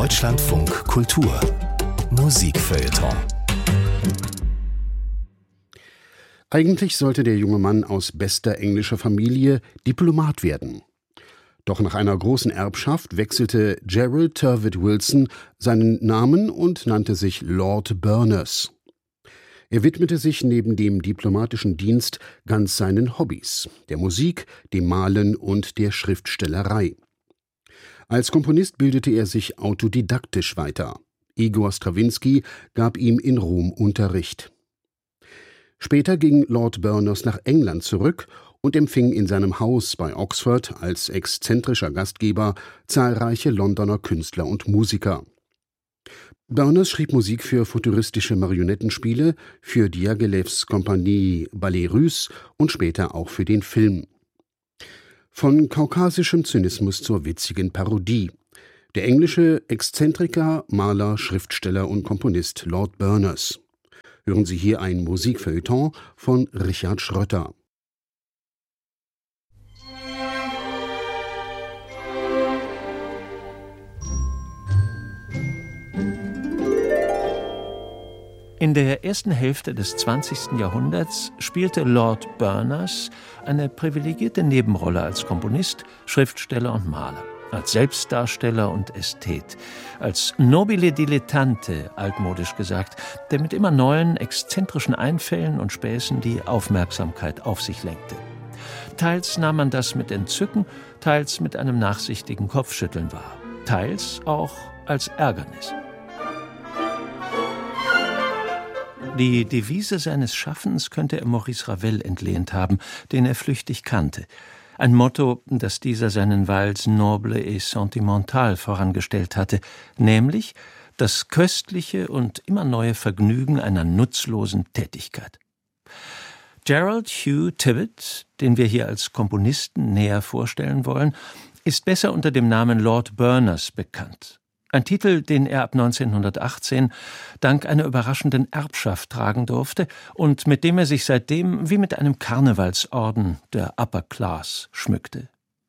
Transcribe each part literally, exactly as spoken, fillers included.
Deutschlandfunk Kultur Musikfeuilleton. Eigentlich sollte der junge Mann aus bester englischer Familie Diplomat werden. Doch nach einer großen Erbschaft wechselte Gerald Turvitt Wilson seinen Namen und nannte sich Lord Berners. Er widmete sich neben dem diplomatischen Dienst ganz seinen Hobbys, der Musik, dem Malen und der Schriftstellerei. Als Komponist bildete er sich autodidaktisch weiter. Igor Strawinski gab ihm in Rom Unterricht. Später ging Lord Berners nach England zurück und empfing in seinem Haus bei Oxford als exzentrischer Gastgeber zahlreiche Londoner Künstler und Musiker. Berners schrieb Musik für futuristische Marionettenspiele, für Diaghilevs Kompanie Ballet Russe und später auch für den Film. Von kaukasischem Zynismus zur witzigen Parodie. Der englische Exzentriker, Maler, Schriftsteller und Komponist Lord Berners. Hören Sie hier ein Musikfeuilleton von Richard Schrötter. In der ersten Hälfte des zwanzigsten Jahrhunderts spielte Lord Berners eine privilegierte Nebenrolle als Komponist, Schriftsteller und Maler, als Selbstdarsteller und Ästhet, als nobile dilettante, altmodisch gesagt, der mit immer neuen, exzentrischen Einfällen und Späßen die Aufmerksamkeit auf sich lenkte. Teils nahm man das mit Entzücken, teils mit einem nachsichtigen Kopfschütteln wahr, teils auch als Ärgernis. Die Devise seines Schaffens könnte er Maurice Ravel entlehnt haben, den er flüchtig kannte. Ein Motto, das dieser seinen Vals noble et sentimental vorangestellt hatte, nämlich das köstliche und immer neue Vergnügen einer nutzlosen Tätigkeit. Gerald Hugh Tibbett, den wir hier als Komponisten näher vorstellen wollen, ist besser unter dem Namen Lord Berners bekannt. Ein Titel, den er ab neunzehnhundertachtzehn dank einer überraschenden Erbschaft tragen durfte und mit dem er sich seitdem wie mit einem Karnevalsorden der Upper Class schmückte.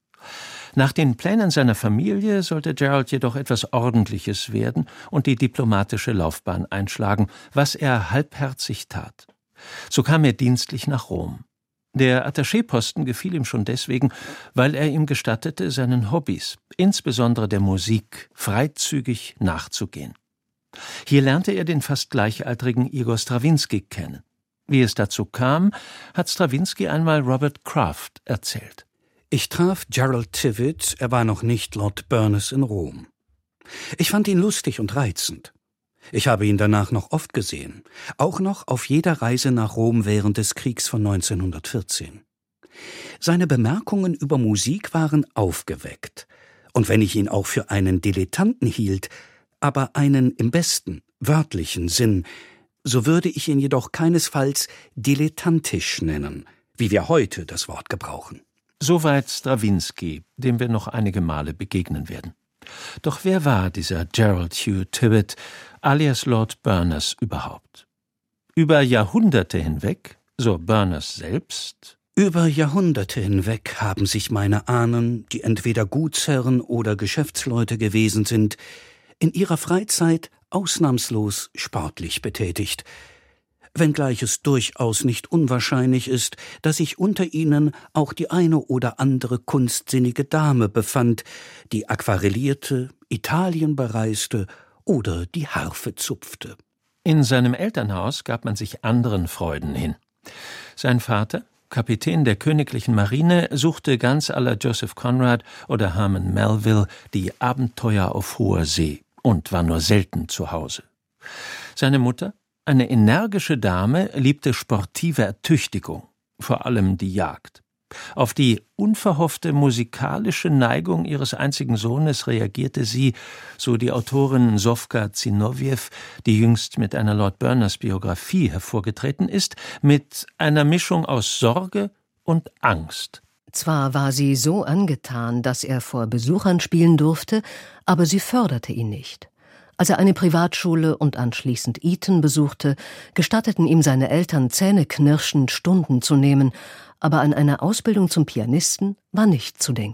Nach den Plänen seiner Familie sollte Gerald jedoch etwas Ordentliches werden und die diplomatische Laufbahn einschlagen, was er halbherzig tat. So kam er dienstlich nach Rom. Der Attachéposten gefiel ihm schon deswegen, weil er ihm gestattete, seinen Hobbys, insbesondere der Musik, freizügig nachzugehen. Hier lernte er den fast gleichaltrigen Igor Strawinski kennen. Wie es dazu kam, hat Strawinski einmal Robert Kraft erzählt. Ich traf Gerald Tibbett, er war noch nicht Lord Berners in Rom. Ich fand ihn lustig und reizend. Ich habe ihn danach noch oft gesehen, auch noch auf jeder Reise nach Rom während des Kriegs von neunzehnhundertvierzehn. Seine Bemerkungen über Musik waren aufgeweckt, und wenn ich ihn auch für einen Dilettanten hielt, aber einen im besten, wörtlichen Sinn, so würde ich ihn jedoch keinesfalls dilettantisch nennen, wie wir heute das Wort gebrauchen. Soweit Strawinski, dem wir noch einige Male begegnen werden. Doch wer war dieser Gerald Hugh Tibbett, alias Lord Berners, überhaupt? Über Jahrhunderte hinweg, so Berners selbst, Über Jahrhunderte hinweg haben sich meine Ahnen, die entweder Gutsherren oder Geschäftsleute gewesen sind, in ihrer Freizeit ausnahmslos sportlich betätigt, wenngleich es durchaus nicht unwahrscheinlich ist, dass sich unter ihnen auch die eine oder andere kunstsinnige Dame befand, die aquarellierte, Italien bereiste oder die Harfe zupfte. In seinem Elternhaus gab man sich anderen Freuden hin. Sein Vater, Kapitän der königlichen Marine, suchte ganz à la Joseph Conrad oder Herman Melville die Abenteuer auf hoher See und war nur selten zu Hause. Seine Mutter, eine energische Dame, liebte sportive Ertüchtigung, vor allem die Jagd. Auf die unverhoffte musikalische Neigung ihres einzigen Sohnes reagierte sie, so die Autorin Sofka Zinoviev, die jüngst mit einer Lord Berners Biografie hervorgetreten ist, mit einer Mischung aus Sorge und Angst. Zwar war sie so angetan, dass er vor Besuchern spielen durfte, aber sie förderte ihn nicht. Als er eine Privatschule und anschließend Eton besuchte, gestatteten ihm seine Eltern zähneknirschend Stunden zu nehmen, aber an eine Ausbildung zum Pianisten war nicht zu denken.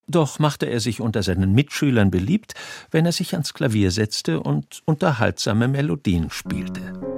Doch machte er sich unter seinen Mitschülern beliebt, wenn er sich ans Klavier setzte und unterhaltsame Melodien spielte.